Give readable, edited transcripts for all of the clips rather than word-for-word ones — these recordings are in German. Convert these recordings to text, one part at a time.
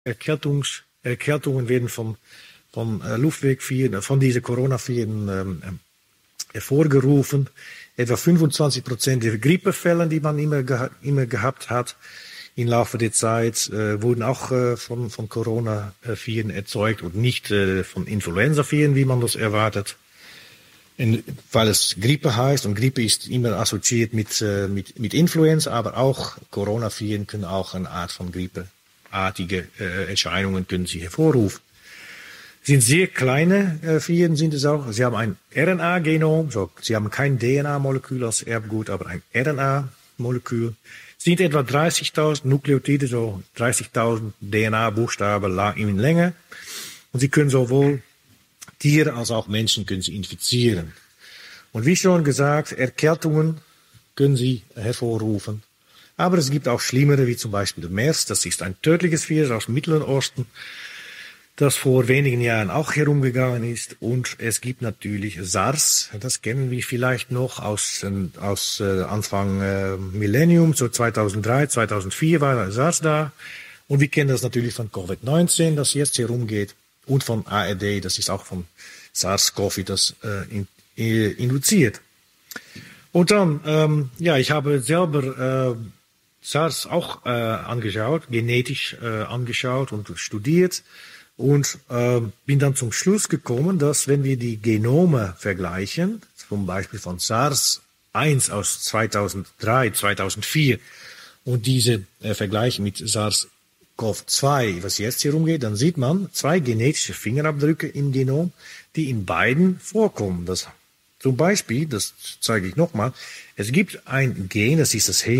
Erkältungen werden von Luftwegviren, von diesen Coronaviren hervorgerufen. Etwa 25% der Grippefälle, die man immer gehabt hat im Laufe der Zeit, wurden auch von Coronaviren erzeugt und nicht von Influenzaviren, wie man das erwartet. Weil es Grippe heißt und Grippe ist immer assoziiert mit Influenza, aber auch Coronaviren können auch eine Art von grippeartige Erscheinungen können sie hervorrufen. Sind sehr kleine Viren sind es auch. Sie haben ein RNA-Genom, sie haben kein DNA-Molekül als Erbgut, aber ein RNA-Molekül. Sind etwa 30.000 Nukleotide, so 30.000 DNA-Buchstaben in Länge. Und sie können sowohl Tiere als auch Menschen können sie infizieren. Und wie schon gesagt, Erkältungen können sie hervorrufen. Aber es gibt auch schlimmere, wie zum Beispiel MERS. Das ist ein tödliches Virus aus dem Mittleren Osten, das vor wenigen Jahren auch herumgegangen ist. Und es gibt natürlich SARS, das kennen wir vielleicht noch aus Anfang Millennium, so 2003, 2004 war SARS da. Und wir kennen das natürlich von Covid-19, das jetzt herumgeht, und von ARD, das ist auch von SARS-CoV, das induziert. Und dann, ich habe selber SARS auch angeschaut, genetisch angeschaut und studiert. Und bin dann zum Schluss gekommen, dass wenn wir die Genome vergleichen, zum Beispiel von SARS-1 aus 2003, 2004 und diese vergleichen mit SARS-CoV-2, was jetzt hier rumgeht, dann sieht man zwei genetische Fingerabdrücke im Genom, die in beiden vorkommen. Das, zum Beispiel, das zeige ich nochmal, es gibt ein Gen, das ist das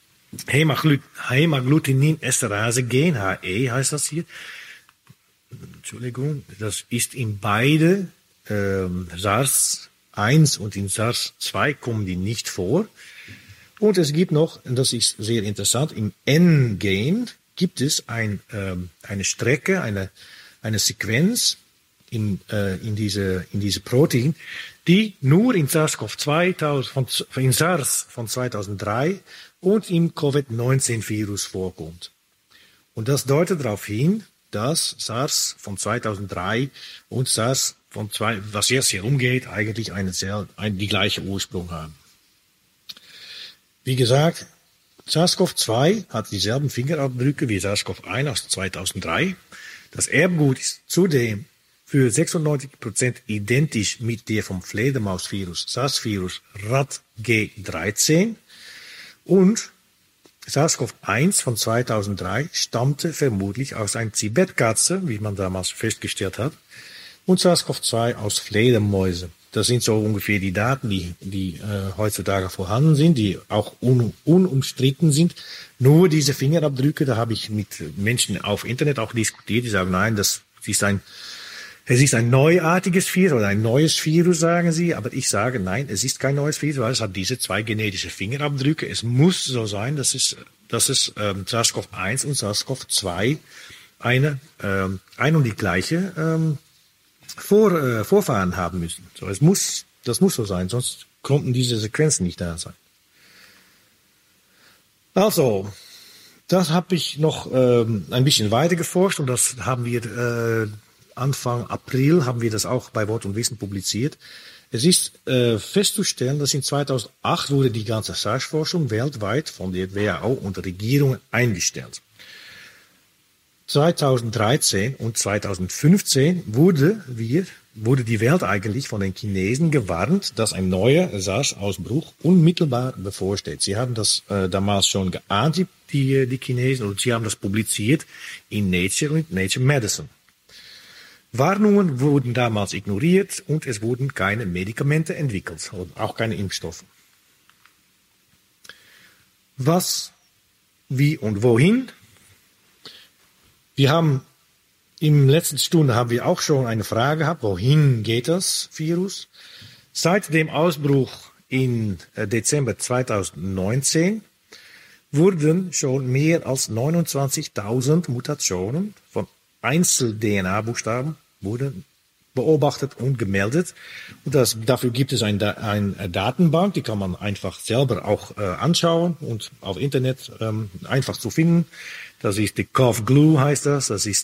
Hämagglutinin-Esterase-Gen, HE heißt das hier. Entschuldigung, das ist in beide SARS-1 und in SARS-2 kommen die nicht vor. Und es gibt noch, und das ist sehr interessant, im N-Gen gibt es eine Strecke, eine Sequenz in diese Protein, die nur in SARS-CoV-2 in SARS von 2003 und im Covid-19-Virus vorkommt. Und das deutet darauf hin, dass SARS von 2003 und SARS von was jetzt hier umgeht, eigentlich die gleiche Ursprung haben. Wie gesagt, SARS-CoV-2 hat dieselben Fingerabdrücke wie SARS-CoV-1 aus 2003. Das Erbgut ist zudem für 96% identisch mit der vom Fledermausvirus, SARS-Virus RAT-G13 und SARS-CoV-1 von 2003 stammte vermutlich aus einer Tibetkatze, wie man damals festgestellt hat, und SARS-CoV-2 aus Fledermäuse. Das sind so ungefähr die Daten, die heutzutage vorhanden sind, die auch unumstritten sind. Nur diese Fingerabdrücke, da habe ich mit Menschen auf Internet auch diskutiert, die sagen, nein, es ist ein neuartiges Virus oder ein neues Virus, sagen sie. Aber ich sage, nein, es ist kein neues Virus, weil es hat diese zwei genetische Fingerabdrücke. Es muss so sein, dass es SARS-CoV-1 und SARS-CoV-2 ein und die gleiche Vorfahren haben müssen. So, das muss so sein, sonst konnten diese Sequenzen nicht da sein. Also, das habe ich noch ein bisschen weiter geforscht und das haben wir Anfang April haben wir das auch bei Wort und Wissen publiziert. Es ist festzustellen, dass in 2008 wurde die ganze SARS-Forschung weltweit von der WHO und der Regierung eingestellt. 2013 und 2015 wurde die Welt eigentlich von den Chinesen gewarnt, dass ein neuer SARS-Ausbruch unmittelbar bevorsteht. Sie haben das damals schon geahnt, die Chinesen, und sie haben das publiziert in Nature und Nature Medicine. Warnungen wurden damals ignoriert und es wurden keine Medikamente entwickelt, auch keine Impfstoffe. Was, wie und wohin? Wir haben im letzten Stunde haben wir auch schon eine Frage gehabt, wohin geht das Virus? Seit dem Ausbruch im Dezember 2019 wurden schon mehr als 29.000 Mutationen von Einzel-DNA-Buchstaben wurden beobachtet und gemeldet. Und dafür gibt es eine Datenbank, die kann man einfach selber auch anschauen und auf Internet einfach zu finden. Das ist die Cough Glue heißt das. Das ist